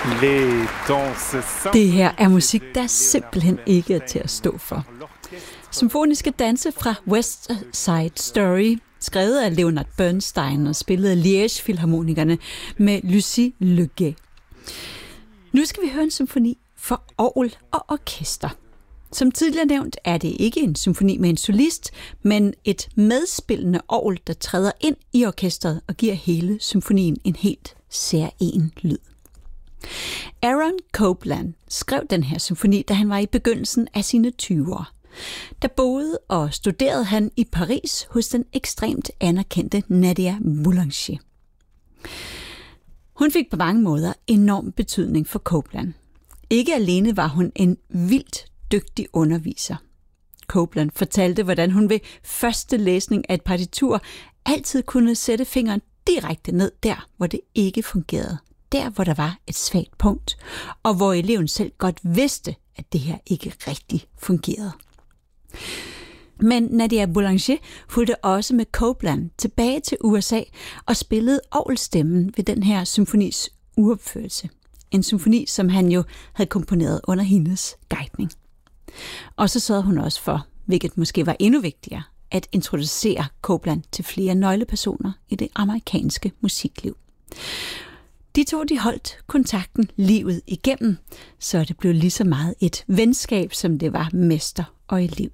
Det her er musik, der simpelthen ikke er til at stå for. Symfoniske danse fra West Side Story, skrevet af Leonard Bernstein og spillet af Liège-filharmonikerne med Lucie Leguet. Nu skal vi høre en symfoni for orgel og orkester. Som tidligere nævnt er det ikke en symfoni med en solist, men et medspillende orgel, der træder ind i orkestret og giver hele symfonien en helt særegen lyd. Aaron Copland skrev den her symfoni, da han var i begyndelsen af sine 20'ere. Der boede og studerede han i Paris hos den ekstremt anerkendte Nadia Boulanger. Hun fik på mange måder enorm betydning for Copland. Ikke alene var hun en vildt dygtig underviser. Copland fortalte, hvordan hun ved første læsning af et partitur altid kunne sætte fingeren direkte ned der, hvor det ikke fungerede. Der, hvor der var et svagt punkt, og hvor eleven selv godt vidste, at det her ikke rigtig fungerede. Men Nadia Boulanger fulgte også med Copland tilbage til USA og spillede orgelstemmen ved den her symfonis uopførelse. En symfoni, som han jo havde komponeret under hendes guidning. Og så sørgede hun også for, hvilket måske var endnu vigtigere, at introducere Copland til flere nøglepersoner i det amerikanske musikliv. De to holdt kontakten livet igennem, så det blev lige så meget et venskab, som det var mester og elev.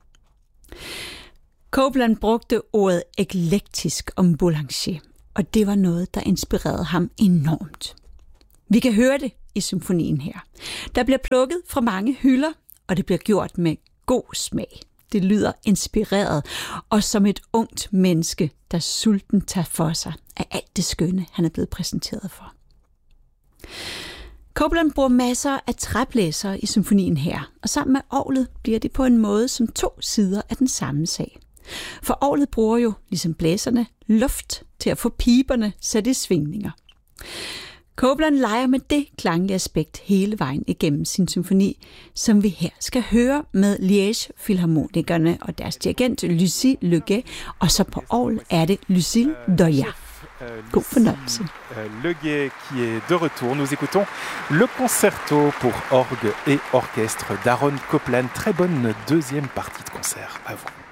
Copland brugte ordet eklektisk om Boulanger, og det var noget, der inspirerede ham enormt. Vi kan høre det i symfonien her. Der bliver plukket fra mange hylder, og det bliver gjort med god smag. Det lyder inspireret, og som et ungt menneske, der sulten tager for sig af alt det skønne, han er blevet præsenteret for. Copland bruger masser af træblæsere i symfonien her, og sammen med orglet bliver det på en måde som to sider af den samme sag. For orglet bruger jo, ligesom blæserne, luft til at få piberne sat i svingninger. Copland leger med det klanglige aspekt hele vejen igennem sin symfoni, som vi her skal høre med Liège-filharmonikerne og deres dirigent Lucie Leguet, og så på orgel er det Lucille Doyat. God fornøjelse. Leguet qui est de retour. Nous écoutons le concerto pour orgue et orchestre d'Aaron Copland. Très bonne deuxième partie de concert. À vous.